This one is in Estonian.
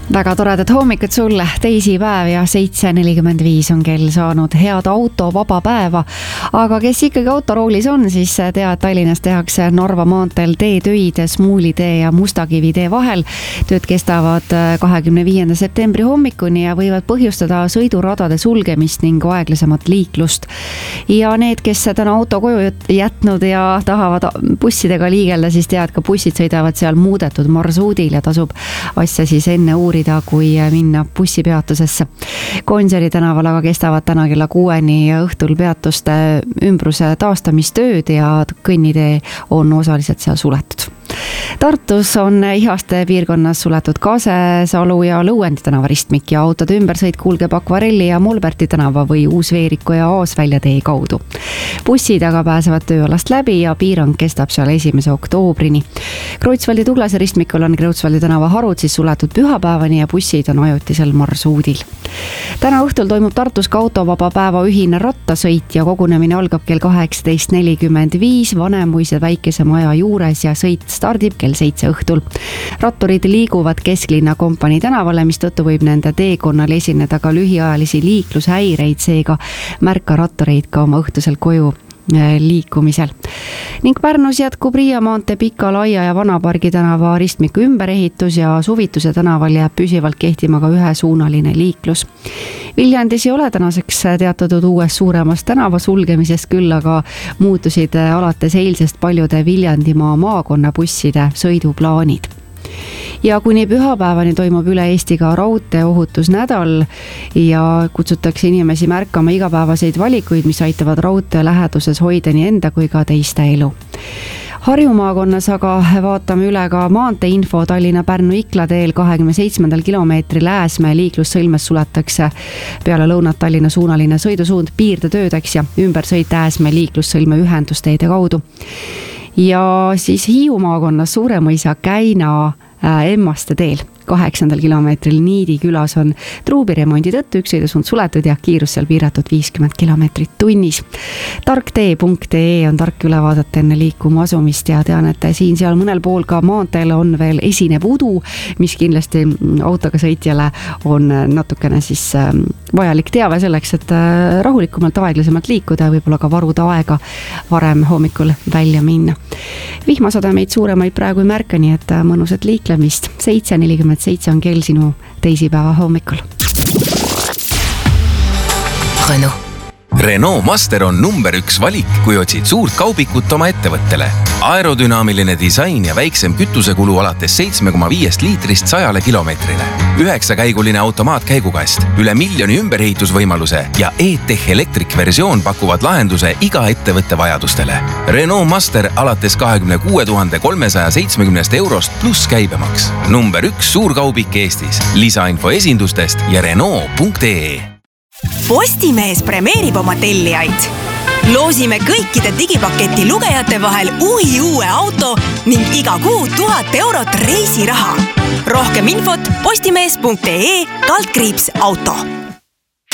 Väga toredad hommikut sulle, teisipäev ja 7:45 on kell saanud. Head autovaba päeva, aga kes ikkagi autoroolis on, siis tead, Tallinnas tehakse Narva maanteel teetöid Smuuli tee ja Mustakivi tee vahel. Tööd kestavad 25. septembri hommikuni ja võivad põhjustada sõiduradade sulgemist ning aeglasemat liiklust. Ja need, kes täna auto koju jätnud ja tahavad bussidega liigelda, siis tead, ka bussid sõidavad seal muudetud marsruudil ja tasub asja siis enne uurida, kui minna bussipeatusesse. Gonsiori tänaval aga kestavad täna kella 6-ni ja õhtul peatuste ümbruse taastamistööd ja kõnnitee on osaliselt seal suletud. Tartus on Ihaste piirkonnas suletud Kase, Salu ja Lõuendi tänava ristmik ja autode ümbersõit kulgeb Akvarelli ja Molberti tänava või Uus-Veeriku ja Aasvälja tee kaudu. Bussid aga pääsevad tööalast läbi ja piirang kestab seal 1. oktoobrini. Kreutzwaldi Tuglase ristmikul on Kreutzwaldi tänava harud siis suletud pühapäevani ja bussid on ajutisel marsruudil. Täna õhtul toimub Tartus ka autovaba päeva ühine rattasõit ja kogunemine algab kell 18:45 Vanemuise Väikese Maja juures ja sõit stardib kell 7 õhtul. Ratturid liiguvad kesklinna Kompanii tänavale, mistõttu võib nende teekonnal esineda ka lühiajalisi liiklushäireid, seega märka rattureid ka oma õhtusel koju liikumisel. Ning Pärnus jätkub Riia maantee Pika, Laia ja Vanapargi tänava ristmiku ümberehitus ja Suvituse tänaval jääb püsivalt kehtima ka ühesuunaline liiklus. Viljandis ei ole tänaseks teatatud uuest suuremast tänava sulgemisest, küll aga muutusid alates eilsest paljude Viljandimaa maakonna busside sõiduplaanid. Ja kuni pühapäevani toimub üle Eesti ka raudteeohutusnädal ja kutsutakse inimesi märkama igapäevaseid valikuid, mis aitavad raudtee läheduses hoida nii enda kui ka teiste elu. Harju maakonnas aga vaatame üle ka maanteeinfo. Tallinna-Pärnu-Ikla teel 27. kilomeetril Ääsmäe liiklussõlmes suletakse peale lõunat Tallinna suunaline sõidusuund piirdetöödeks ja ümbersõit Ääsmäe liiklussõlme ühendusteede kaudu. Ja siis Hiiu maakonnas Suuremõisa Käina Emmaste teel 8. kilomeetril Niidi külas on truubiremondi tõttu üks sõidusuund suletud ja kiirus seal piiratud 50 kilomeetrit tunnis. Tarktee.ee on tark üle vaadata enne liikuma asumist ja tean, et siin-seal mõnel pool ka maanteel on veel esineb udu, mis kindlasti autoga sõitjale on natukene siis vajalik teave selleks, et rahulikumalt, aeglasemalt liikuda ja võib-olla ka varuda aega varem hommikul välja minna. Vihmasademeid suuremaid praegu ei märka, nii et mõnusat liiklemist. 7:47 on kell sinu teisipäeva hommikul. Renault Master on number 1 valik, kui otsid suurt kaubikut oma ettevõttele. Aerodünaamiline disain ja väiksem kütusekulu alates 7,5 liitrist 100 kilomeetrile. 9-käiguline automaatkäigukast, üle 1 miljoni ümberehitusvõimaluse ja E-Tech Electric versioon pakuvad lahenduse iga ettevõtte vajadustele. Renault Master alates 26 370 eurost pluss käibemaks. Number 1 suurkaubik Eestis. Lisainfo esindustest ja Renault.ee. Postimees premeerib oma tellijaid. Loosime kõikide digipaketi lugejate vahel uue auto ning iga kuu 1000 eurot reisiraha. Rohkem infot postimees.ee/auto.